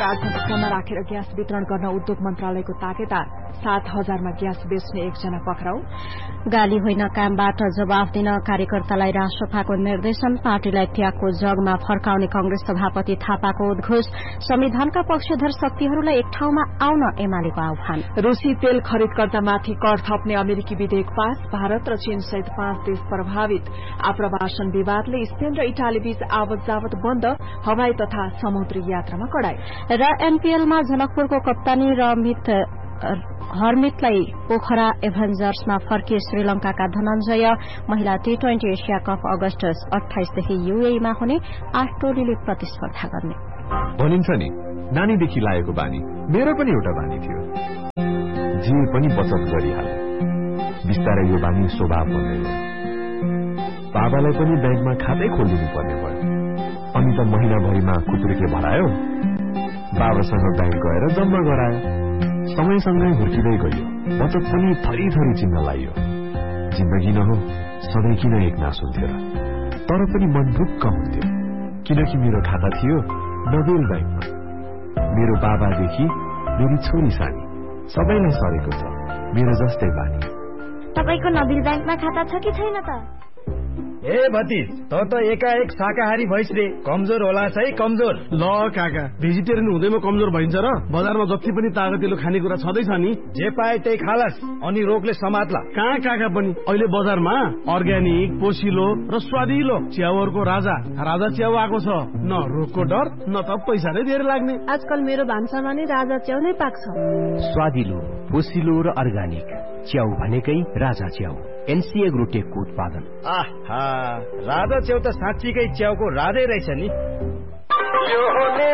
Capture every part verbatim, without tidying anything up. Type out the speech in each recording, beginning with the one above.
आठ घण्टासम्म राखेर ग्यास वितरण गर्न उद्योग मन्त्रालयको ताकेता सात हजारमा ग्यास बेच्ने एकजना पक्राउ। गाली होइन कामबाट जवाफ दिन कार्यकर्तालाई रासपाको निर्देशन। पार्टीलाई त्यागको जगमा फर्काउने कंग्रेस सभापति थापाको उद्घोष। संविधानका पक्षधर शक्तिहरूलाई एक ठाउँमा आउन एमालेको आह्वान। रूसी तेल खरिदकर्तामाथि कर थप्ने अमेरिकी विधेयक पास। भारत र चीन सहित पाँच देश प्रभावित। आप्रवासन विवादले स्पेन र इटाली बीच आवत जावत बन्द। हवाई तथा समुद्री यात्रामा कडाई। र एनपीएलमा जनकपुरको कप्तानी रमित हरमितलाई पोखरा एभेन्जर्समा फर्किए श्रीलंकाका धनञ्जय। महिला टी ट्वेन्टी एसिया कप अगस्त अठाइसदेखि यूएईमा हुने। आठ टोलीले प्रतिस्पर्धा गर्ने। भनिन्छ नि नानीदेखि लागेको बानी मेरो पनि एउटा बानी थियो। जे पनि बचत गरिहाले। बिस्तारै यो बानी स्वभाव बन्दै गयो। बाबालाई पनि ब्याङ्कमा खातै खोलिदिनु पर्ने भयो। अनि त महिनाभरिमा खुत्रुके भरायो। बाबासँग ब्याङ्क गएर जम्मा गरायो। समयसँगै हुर्किँदै गयो। बचत पनि थरी थरी चिन्न लाइयो। जिन्दगी न हो सधैँ किन एक नास हुन्थ्यो र। तर पनि मन ढुक्क हुन्थ्यो किनकि मेरो खाता थियो नबेल ब्याङ्कमा। मेरो बाबादेखि मेरी छोरी सानी सबैलाई सरेको छ मेरो जस्तै बानी। तपाईको नबेल ब्याङ्कमा खाता छ कि छैन त? ए भतिज त त एकाएक शाकाहारी भइस रे। कमजोर होला है कमजोर। ल काका भेजिटेरियन हुँदैमा कमजोर भइन्छ र? बजारमा जति पनि तागतिलो खानेकुरा छँदैछ नि। जे पाए त्यही खालास अनि रोगले समात्ला। कहाँ काका पनि अहिले बजारमा अर्ग्यानिक पोसिलो र स्वादिलो च्याउहरूको राजा राजा च्याउ आएको छ। न रोगको डर न त पैसा नै धेरै लाग्ने। आजकल मेरो भान्सामा नि राजा च्याउ नै पाक्छ। स्वादिलो पोसिलो र अर्ग्यानिक च्याउ भनेकै राजा च्याउ। एनसी एग्रोटेकको उत्पादन। आहा राजा च्याउ त साँच्चीकै च्याउको राजै रहेछ नि। यो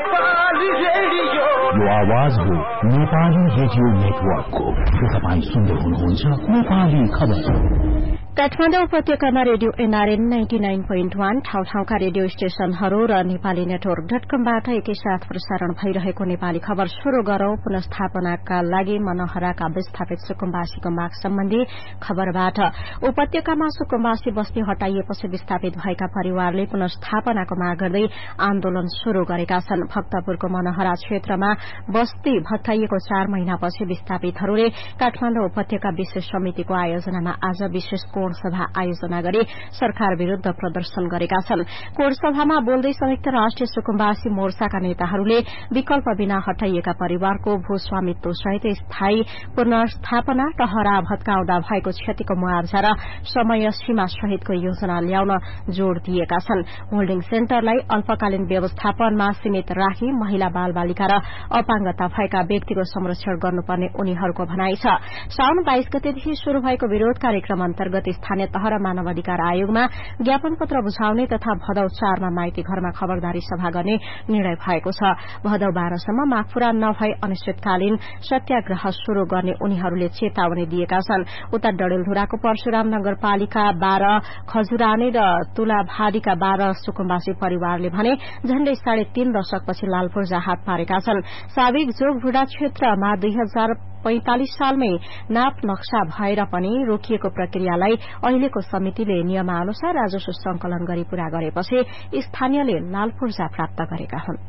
आवाज हो नेपाली रेडियो नेटवर्कको। तपाईँ सुन्दै हुनुहुन्छ नेपाली खबर। काठमाडौँ उपत्यकामा radio NRN ninety nine point one ठाउँ ठाउँका रेडियो स्टेशनहरू र नेपाली नेटवर्क डट कमबाट एकैसाथ प्रसारण भइरहेको नेपाली खबर शुरू गरौं। पुनस्थापनाका लागि मनहराका विस्थापित सुकुम्बासीको माग सम्बन्धी खबरबाट। उपत्यकामा सुकुम्बासी बस्ती हटाइएपछि विस्थापित भएका परिवारले पुनस्थापनाको माग गर्दै आन्दोलन शुरू गरेका छन्। भक्तपुरको मनहरा क्षेत्रमा बस्ती भत्काइएको चार महिनापछि विस्थापितहरूले काठमाडौँ उपत्यका विशेष समितिको आयोजनामा आज विशेष कोण सभा आयोजना गरी सरकार विरूद्ध प्रदर्शन गरेका छन्। कोण सभामा बोल्दै संयुक्त राष्ट्रिय सुकुम्बासी मोर्चाका नेताहरूले विकल्प बिना हटाइएका परिवारको भूस्वामित्व सहित स्थायी पुनर्स्थापना टहरा भत्काउँदा भएको क्षतिको मुआवजा र समय सीमा सहितको योजना ल्याउन जोड़ दिएका छन्। होल्डिङ सेन्टरलाई अल्पकालीन व्यवस्थापनमा सीमित राखी महिला बाल बालिका र अपाङ्गता भएका व्यक्तिको संरक्षण गर्नुपर्ने उनीहरूको भनाइ छ। साउन बाइस गतेदेखि शुरू भएको विरोध कार्यक्रम अन्तर्गत स्थानीय तह र मानव अधिकार आयोगमा ज्ञापन पत्र बुझाउने तथा भदौ चारमा माइती घरमा खबरदारी सभा गर्ने निर्णय भएको छ। भदौ बाह्रसम्म माग पूरा नभई अनिश्चितकालीन सत्याग्रह शुरू गर्ने उनीहरूले चेतावनी दिएका छन्। उता डडेलधुराको परशुराम नगरपालिका बाह्र खजुरानी र तुलाभाडीका बाह्र सुकुम्बासी परिवारले भने झण्डै साढे तीन दशकपछि लालपूर्जा हात पारेका छन्। साविक जोगभुडा क्षेत्रमा दुई हजार पैंतालिस सालमै नाप नक्सा भएर पनि रोकिएको प्रक्रियालाई अहिलेको समितिले नियमानुसार राजस्व संकलन गरी पूरा गरेपछि स्थानीयले लालपूर्जा प्राप्त गरेका हुन्।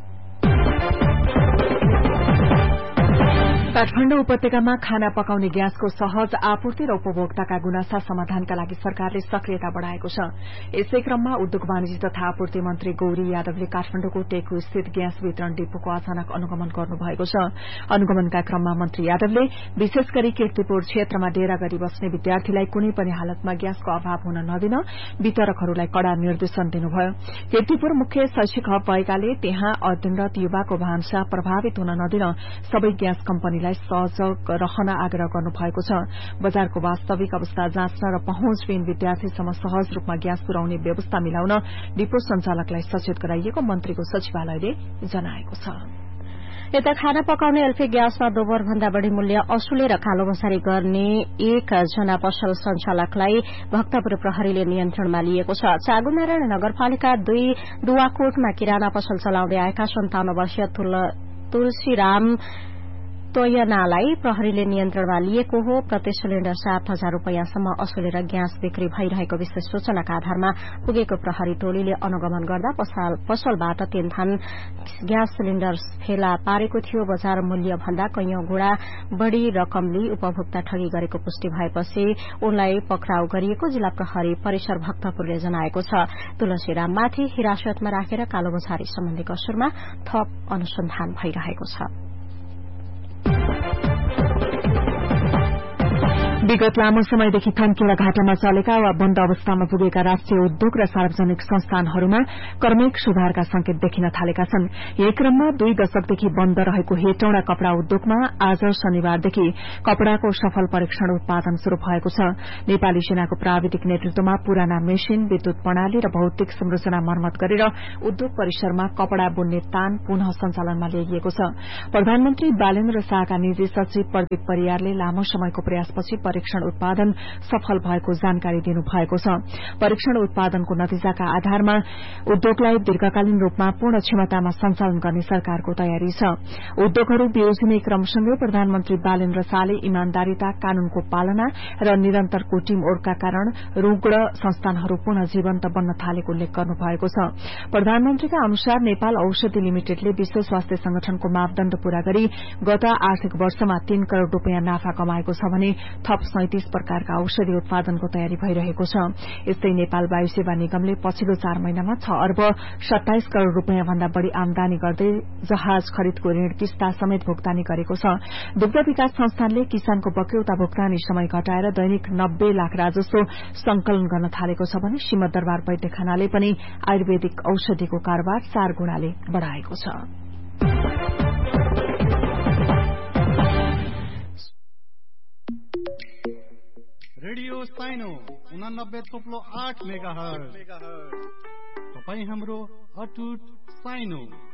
काठमाडौँ उपत्यकामा खाना पकाउने ग्यासको सहज आपूर्ति र उपभोक्ताका गुनासा समाधानका लागि सरकारले सक्रियता बढ़ाएको छ। यसै क्रममा उद्योग वाणिज्य तथा आपूर्ति मन्त्री गौरी यादवले काठमाडौँको टेकु स्थित ग्यास वितरण डिपोको अचानक अनुगमन गर्नुभएको छ। अनुगमनका क्रममा मन्त्री यादवले विशेष गरी कीर्तिपुर क्षेत्रमा डेरा गरी बस्ने विद्यार्थीलाई कुनै पनि हालतमा ग्यासको अभाव हुन नदिन वितरकहरूलाई कड़ा निर्देशन दिनुभयो। कीर्तिपुर मुख्य शैक्षिक हब भएकाले त्यहाँ अध्ययनरत युवाको भान्सा प्रभावित हुन नदिन सबै ग्यास कम्पनीलाई सहयोग रहन आग्रह गर्नुभएको छ। बजारको वास्तविक अवस्था जाँच्न र पहुँचविहीन विद्यार्थीसम्म सहज रूपमा ग्यास पुर्याउने व्यवस्था मिलाउन डिपो संचालकलाई सचेत गराइएको मन्त्रीको सचिवालयले जनाएको छ। यता खाना पकाउने एलपी ग्यासमा दोब्बर भन्दा बढ़ी मूल्य असुलेर कालोबजारी गर्ने एकजना पसल संचालकलाई भक्तपुर प्रहरीले नियन्त्रणमा लिएको छ। चागुनारायण नगरपालिका दुई दुवाकोटमा किराना पसल चलाउँदै आएका सन्ताउन्न वर्षीय तुलसीराम तोयनालाई प्रहरीले नियन्त्रणमा लिएको हो। प्रति सिलिण्डर सात हजार रूपियाँसम्म असुलेर ग्यास बिक्री भइरहेको विशेष सूचनाका आधारमा पुगेको प्रहरी टोलीले अनुगमन गर्दा पसलबाट तीन थान ग्यास सिलिण्डर फेला पारेको थियो। बजार मूल्य भन्दा कैयौं गुणा बढ़ी रकम लिई उपभोक्ता ठगी गरेको पुष्टि भएपछि उनलाई पक्राउ गरिएको जिल्ला प्रहरी परिसर भक्तपुरले जनाएको छ। तुलसीराममाथि हिरासतमा राखेर कालोबजारी सम्बन्धी कसुरमा थप अनुसन्धान भइरहेको छ। विगत लामो समयदेखि थन्किएर घाटामा चलेका वा बन्द अवस्थामा पुगेका राष्ट्रिय उद्योग र सार्वजनिक संस्थानहरूमा क्रमिक सुधारका संकेत देखिन थालेका छन्। यही क्रममा दुई दशकदेखि बन्द रहेको हेटौँडा कपड़ा उद्योगमा आज शनिबारदेखि कपड़ाको सफल परीक्षण उत्पादन शुरू भएको छ। नेपाली सेनाको प्राविधिक नेतृत्वमा पुराना मेशिन, विद्युत प्रणाली र भौतिक संरचना मर्मत गरेर उद्योग परिसरमा कपड़ा बुन्ने तान पुनः सञ्चालनमा ल्याइएको छ। प्रधानमन्त्री बालेन्द्र शाहका निजी सचिव प्रदीप परियारले लामो समयको प्रयासपछि परीक्षण उत्पादन सफल भएको जानकारी दिनुभएको छ। परीक्षण उत्पादनको नतिजाका आधारमा उद्योगलाई दीर्घकालीन रूपमा पूर्ण क्षमतामा सञ्चालन गर्ने सरकारको तयारी छ। उद्योगहरू वियोजने क्रमसँगै प्रधानमन्त्री बालेन्द्र शाहले इमानदारिता, कानूनको पालना र निरन्तरको टीम वर्कका कारण रुग्ण संस्थानहरू पुनः जीवन्त बन्न थालेको उल्लेख गर्नुभएको छ। प्रधानमन्त्रीका अनुसार नेपाल औषधि लिमिटेडले विश्व स्वास्थ्य संगठनको मापदण्ड पूरा गरी गत आर्थिक वर्षमा तीन करोड़ रूपियाँ नाफा कमाएको छ भने थप सैंतीस प्रकारका औषधि उत्पादनको तयारी भइरहेको छ। यस्तै नेपाल वायु सेवा निगमले पछिल्लो चार महिनामा छ अर्ब सत्ताइस करोड़ रूपियाँ भन्दा बढ़ी आमदानी गर्दै जहाज खरिदको ऋण किस्ता समेत भुक्तानी गरेको छ। दुग्ध विकास संस्थानले किसानको बक्यौता भुक्तानी समय घटाएर दैनिक नब्बे लाख राजस्व संकलन गर्न थालेको छ भने सिंहदरबार वैद्यखानाले पनि आयुर्वेदिक औषधिको कारोबार चार गुणाले बढ़ाएको छ। रेडियो साइनो उनानब्बे थोप्लो आठ मेगा हर्ज। तपाईँ हाम्रो अटुट साइनो